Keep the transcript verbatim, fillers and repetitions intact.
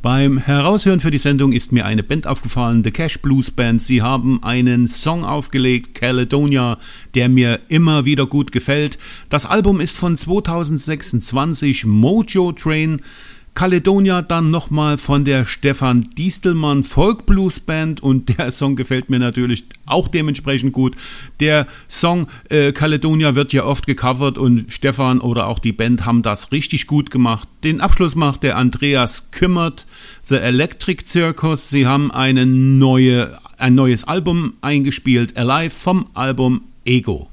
Beim Heraushören für die Sendung ist mir eine Band aufgefallen, The Cash Blues Band. Sie haben einen Song aufgelegt, Caledonia, der mir immer wieder gut gefällt. Das Album ist von zweitausendsechsundzwanzig, Mojo Train. Caledonia dann nochmal von der Stefan Diestelmann Folk Blues Band und der Song gefällt mir natürlich auch dementsprechend gut. Der Song äh, Caledonia wird ja oft gecovert und Stefan oder auch die Band haben das richtig gut gemacht. Den Abschluss macht der Andreas Kümmert, The Electric Circus. Sie haben eine neue, ein neues Album eingespielt, Alive vom Album Ego.